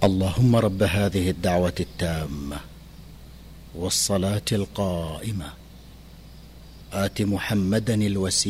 اللهم رب هذه الدعوة التامة والصلاة القائمة آت محمدا الوسيلة